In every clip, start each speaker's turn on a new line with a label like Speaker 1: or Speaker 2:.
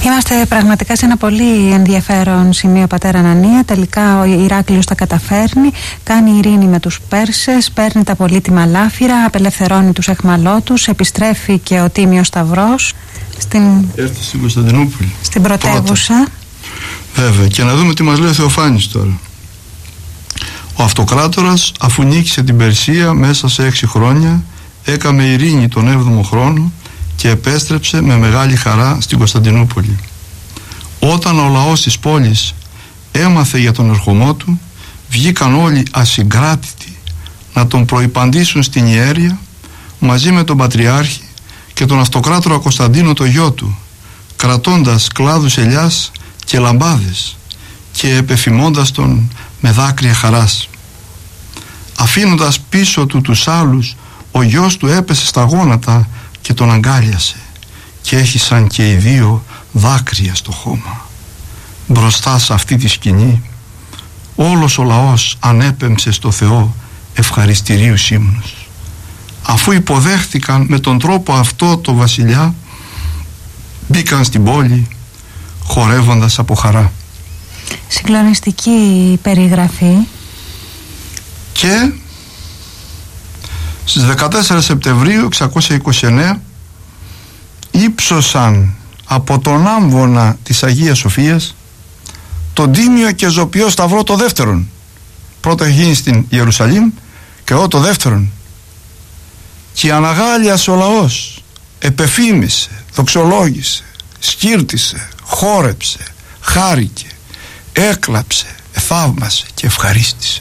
Speaker 1: Είμαστε πραγματικά σε ένα πολύ ενδιαφέρον σημείο, πατέρα Ανανία. Τελικά ο Ηράκλειος τα καταφέρνει, κάνει ειρήνη με τους Πέρσες, παίρνει τα πολύτιμα λάφυρα, απελευθερώνει τους εχμαλώτους, επιστρέφει και ο Τίμιος Σταυρός
Speaker 2: έρθει στην Κωνσταντινούπολη,
Speaker 1: στην πρωτεύουσα.
Speaker 2: Βέβαια, και να δούμε τι μας λέει ο Θεοφάνης τώρα. Ο Αυτοκράτορας, αφού νίκησε την Περσία μέσα σε 6 χρόνια, έκαμε ειρήνη τον 7ο χρόνο και επέστρεψε με μεγάλη χαρά στην Κωνσταντινούπολη. Όταν ο λαός της πόλης έμαθε για τον ερχομό του, βγήκαν όλοι ασυγκράτητοι να τον προϋπαντήσουν στην ιέρια μαζί με τον Πατριάρχη και τον Αυτοκράτορα Κωνσταντίνο το γιο του, κρατώντας κλάδους ελιάς και λαμπάδες και επεφημώντας τον με δάκρυα χαράς. Αφήνοντας πίσω του τους άλλους, ο γιος του έπεσε στα γόνατα και τον αγκάλιασε και έχισαν και οι δύο δάκρυα στο χώμα. Μπροστά σε αυτή τη σκηνή όλος ο λαός ανέπεμψε στο Θεό ευχαριστηρίους ύμνους. Αφού υποδέχτηκαν με τον τρόπο αυτό το βασιλιά, μπήκαν στην πόλη χορεύοντας από χαρά.
Speaker 1: Συγκλονιστική περιγραφή.
Speaker 2: Και στις 14 Σεπτεμβρίου 629 ύψωσαν από τον άμβονα της Αγίας Σοφίας τον Τίμιο και Ζωπιό Σταυρό το δεύτερον. Πρώτο έχει γίνει στην Ιερουσαλήμ και εδώ το δεύτερον. Και αναγάλιασε ο λαός, επεφήμισε, δοξολόγησε, σκύρτησε, χόρεψε, χάρηκε, έκλαψε, θαύμασε και ευχαρίστησε.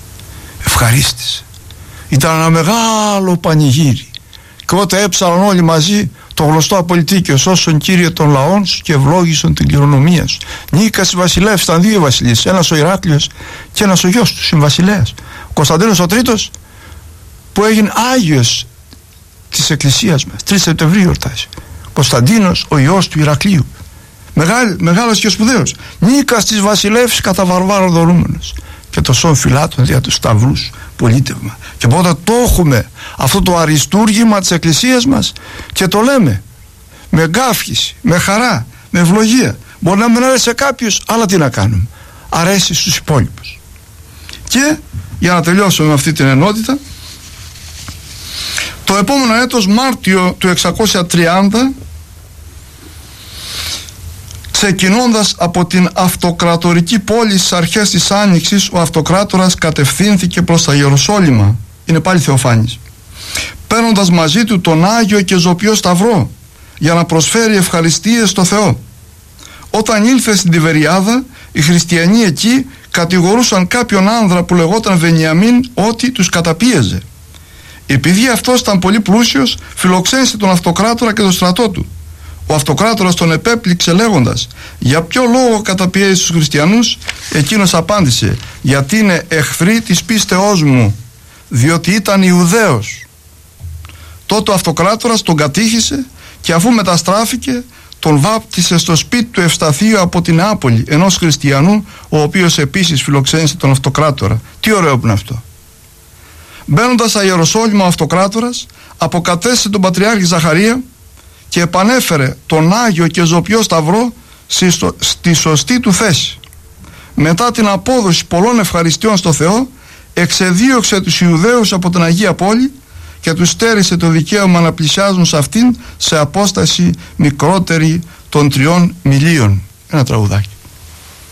Speaker 2: Ήταν ένα μεγάλο πανηγύρι και όταν έψαλαν όλοι μαζί το γνωστό απολυτίκιο, σώσον Κύριε των λαών σου και ευλόγησον την κληρονομία σου. Νίκας βασιλεύς, ήταν 2 βασιλείς, ένας ο Ηράκλειος και ένας ο γιος του, συμβασιλέας. Ο Κωνσταντίνος ο Τρίτος, που έγινε Άγιος της Εκκλησίας μας, 3 Σεπτεμβρίου γιορτάζει. Κωνσταντίνος ο ιός του Ηρακλείου, μεγάλος και σπουδαίος. Νίκας της βασιλεύς κατά βαρβάρων δωρούμενος και το σών φυλάτων δια τους σταυρούς πολίτευμα. Και οπότε το έχουμε αυτό το αριστούργημα της Εκκλησίας μας και το λέμε με εγκάφιση, με χαρά, με ευλογία. Μπορεί να μην αρέσει σε κάποιους, αλλά τι να κάνουμε, αρέσει στους υπόλοιπους. Και για να τελειώσουμε με αυτή την ενότητα, το επόμενο έτος, Μάρτιο του 630, ξεκινώντας από την αυτοκρατορική πόλη στις αρχές της Άνοιξης, ο Αυτοκράτορας κατευθύνθηκε προς τα Ιεροσόλυμα. Είναι πάλι Θεοφάνης. Παίρνοντας μαζί του τον Άγιο και Ζωπιό Σταυρό για να προσφέρει ευχαριστίες στο Θεό. Όταν ήλθε στην Τιβεριάδα, οι χριστιανοί εκεί κατηγορούσαν κάποιον άνδρα που λεγόταν Βενιαμίν ότι τους καταπίεζε. Επειδή αυτός ήταν πολύ πλούσιος, φιλοξένησε τον Αυτοκράτορα και τον στρατό του. Ο Αυτοκράτορας τον επέπληξε λέγοντας: «Για ποιο λόγο καταπιέζεις τους χριστιανούς?» Εκείνος απάντησε: «Γιατί είναι εχθροί της πίστεώς μου, διότι ήταν Ιουδαίος». Τότε ο Αυτοκράτορας τον κατήχησε και αφού μεταστράφηκε, τον βάπτισε στο σπίτι του Ευσταθείου από την Νεάπολη, ενός χριστιανού, ο οποίος επίσης φιλοξένησε τον Αυτοκράτορα. Τι ωραίο που είναι αυτό. Μπαίνοντας στα Ιεροσόλυμα, ο Αυτοκράτορας αποκατέστησε τον Πατριάρχη Ζαχαρία και επανέφερε τον Άγιο και Ζωπιό Σταυρό στη σωστή του θέση. Μετά την απόδοση πολλών ευχαριστειών στο Θεό, εξεδίωξε τους Ιουδαίους από την Αγία Πόλη και τους στέρισε το δικαίωμα να πλησιάζουν σε αυτήν σε απόσταση μικρότερη των 3 μιλίων. Ένα τραγουδάκι.